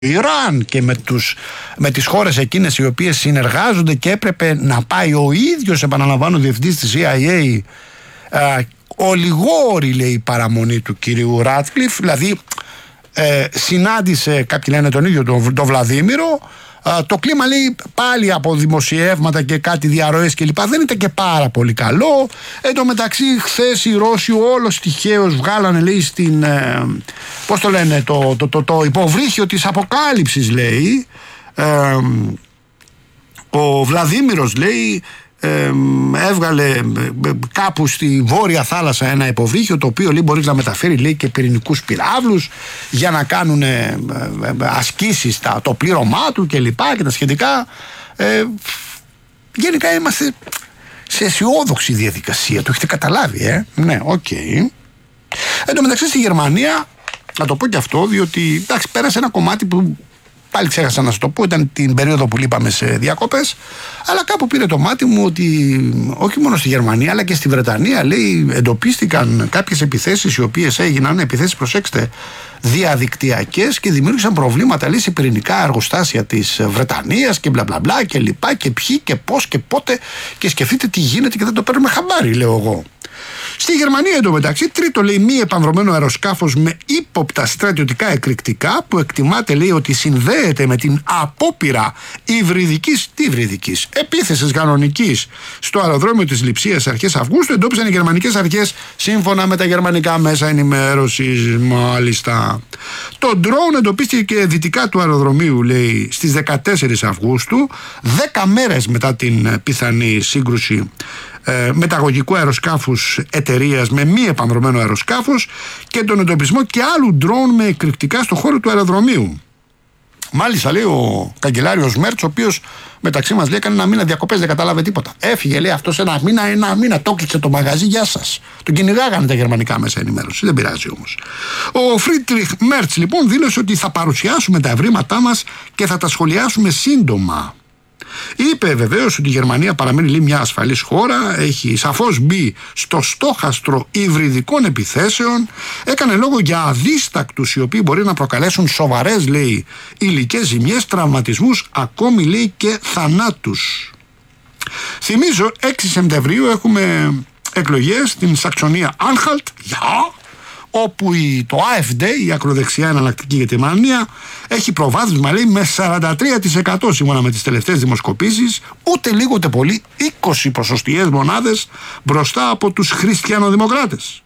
Ιράν και με τις χώρες εκείνες οι οποίες συνεργάζονται, και έπρεπε να πάει ο ίδιος, επαναλαμβάνω, διευθυντής της CIA, ολιγόρη λέει η παραμονή του κυρίου Ράτκλιφ, δηλαδή συνάντησε, κάποιοι λένε τον ίδιο τον Βλαδίμηρο. Το κλίμα λέει πάλι από δημοσιεύματα και κάτι διαρροές κλπ. Δεν ήταν και πάρα πολύ καλό. Εν τω μεταξύ, χθες οι Ρώσοι όλος τυχαίως βγάλανε, λέει, στην πώς το λένε, το υποβρύχιο της αποκάλυψης, λέει. Ο Βλαδίμηρος, λέει, έβγαλε κάπου στη Βόρεια Θάλασσα ένα υποβρύχιο, το οποίο, λέει, μπορεί να μεταφέρει, λέει, και πυρηνικούς πυράβλους για να κάνουν ασκήσεις το πλήρωμά του και λοιπά και τα σχετικά. Γενικά είμαστε σε αισιόδοξη διαδικασία, το έχετε καταλάβει, ναι, οκ. Εν τω μεταξύ στη Γερμανία, να το πω και αυτό, διότι εντάξει, πέρασε ένα κομμάτι που πάλι ξέχασα να σας το πω, ήταν την περίοδο που λείπαμε σε διακοπές, αλλά κάπου πήρε το μάτι μου ότι όχι μόνο στη Γερμανία αλλά και στη Βρετανία, λέει, εντοπίστηκαν κάποιες επιθέσεις οι οποίες έγιναν, επιθέσεις, προσέξτε, διαδικτυακές, και δημιούργησαν προβλήματα, λέει, σε πυρηνικά εργοστάσια της Βρετανίας και μπλα μπλα μπλα και λοιπά, και ποιοι και πώς και πότε, και σκεφτείτε τι γίνεται και δεν το παίρνουμε χαμπάρι, λέω εγώ. Στη Γερμανία εντωμεταξύ, τρίτο, λέει, μη επανδρομένο αεροσκάφος με ύποπτα στρατιωτικά εκρηκτικά, που εκτιμάται, λέει, ότι συνδέεται με την απόπειρα υβριδικής επίθεσης κανονικής στο αεροδρόμιο της Λειψίας αρχές Αυγούστου, εντόπισαν οι γερμανικές αρχές σύμφωνα με τα γερμανικά μέσα ενημέρωσης. Μάλιστα. Το ντρόουν εντοπίστηκε δυτικά του αεροδρομίου, λέει, στις 14 Αυγούστου, 10 μέρες μετά την πιθανή σύγκρουση μεταγωγικού αεροσκάφους εταιρείας με μη επανδρομένο αεροσκάφος, και τον εντοπισμό και άλλου ντρόουν με εκρηκτικά στο χώρο του αεροδρομίου. Μάλιστα, λέει, ο καγκελάριος Μέρτς, ο οποίος μεταξύ μας, λέει, έκανε ένα μήνα διακοπές, δεν κατάλαβε τίποτα. Έφυγε, λέει, αυτός ένα μήνα το κλείσε το μαγαζί, γεια σας. Τον κυνηγάγανε τα γερμανικά μέσα ενημέρωση, δεν πειράζει όμως. Ο Φρίντριχ Μέρτς, λοιπόν, δήλωσε ότι θα παρουσιάσουμε τα ευρήματά μας και θα τα σχολιάσουμε σύντομα. Είπε βεβαίως ότι η Γερμανία παραμένει, λέει, μια ασφαλής χώρα, έχει σαφώς μπει στο στόχαστρο υβριδικών επιθέσεων, έκανε λόγο για αδίστακτους οι οποίοι μπορεί να προκαλέσουν σοβαρές, λέει, υλικές ζημιές, τραυματισμούς, ακόμη, λέει, και θανάτους. Θυμίζω, 6 Σεπτεμβρίου έχουμε εκλογές στην Σαξονία Άνχαλτ, όπου το AfD, η ακροδεξιά εναλλακτική για τη Γερμανία, έχει προβάδισμα, λέει, με 43% σύμφωνα με τις τελευταίες δημοσκοπήσεις, ούτε λίγο ούτε πολύ, 20 ποσοστιαίες μονάδες μπροστά από τους χριστιανοδημοκράτες.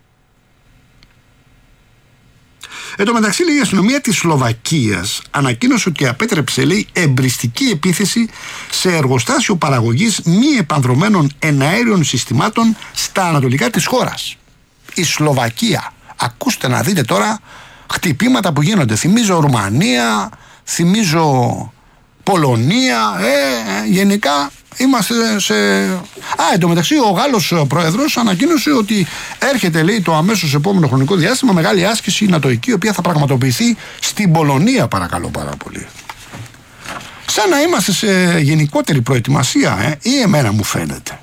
Εν τω μεταξύ, λέει, η αστυνομία της Σλοβακίας ανακοίνωσε ότι απέτρεψε, λέει, εμπριστική επίθεση σε εργοστάσιο παραγωγής μη επανδρομένων εναέριων συστημάτων στα ανατολικά της χώρας. Η Σλοβακία. Ακούστε να δείτε τώρα χτυπήματα που γίνονται. Θυμίζω Ρουμανία, θυμίζω Πολωνία, γενικά είμαστε σε... εν τω μεταξύ ο Γάλλος πρόεδρος ανακοίνωσε ότι έρχεται, λέει, το αμέσως επόμενο χρονικό διάστημα μεγάλη άσκηση νατοϊκή, η οποία θα πραγματοποιηθεί στην Πολωνία, παρακαλώ πάρα πολύ. Σαν να είμαστε σε γενικότερη προετοιμασία, ή εμένα μου φαίνεται.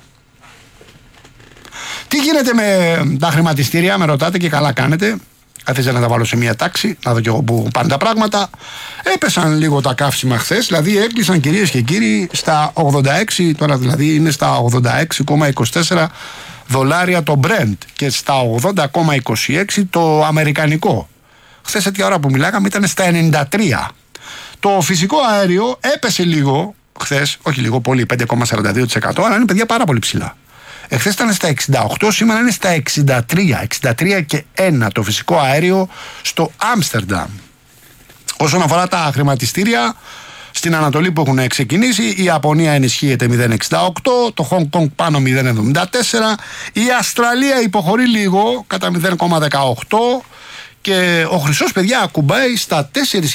Τι γίνεται με τα χρηματιστήρια, με ρωτάτε, και καλά κάνετε. Καθίστε να τα βάλω σε μια τάξη, να δω κι εγώ που πάνε τα πράγματα. Έπεσαν λίγο τα καύσιμα χθες, δηλαδή έκλεισαν, κυρίες και κύριοι, στα 86, τώρα δηλαδή είναι στα 86,24 δολάρια το Brent και στα 80,26 το αμερικανικό. Χθες τέτοια ώρα που μιλάγαμε ήταν στα 93. Το φυσικό αέριο έπεσε λίγο χθες, όχι λίγο, πολύ, 5,42%, αλλά είναι, παιδιά, πάρα πολύ ψηλά. Εχθές ήταν στα 68, σήμερα είναι στα 63 και 1 το φυσικό αέριο στο Άμστερνταμ. Όσον αφορά τα χρηματιστήρια στην Ανατολή που έχουν ξεκινήσει, η Ιαπωνία ενισχύεται 0,68, το Χονγκ Κονγκ πάνω 0,74, η Αυστραλία υποχωρεί λίγο κατά 0,18 και ο χρυσός, παιδιά, ακουμπάει στα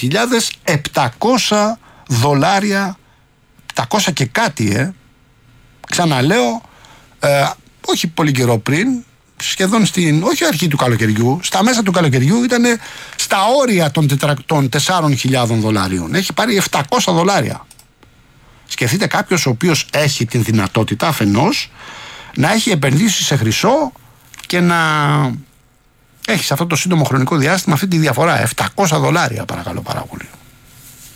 4.700 δολάρια, 700 και κάτι, ξαναλέω, όχι πολύ καιρό πριν, σχεδόν όχι αρχή του καλοκαιριού, στα μέσα του καλοκαιριού ήταν στα όρια των 4.000 δολαρίων. Έχει πάρει 700 δολάρια. Σκεφτείτε κάποιος ο οποίος έχει την δυνατότητα αφενός να έχει επενδύσει σε χρυσό και να έχει σε αυτό το σύντομο χρονικό διάστημα αυτή τη διαφορά, 700 δολάρια, παρακαλώ πάρα πολύ.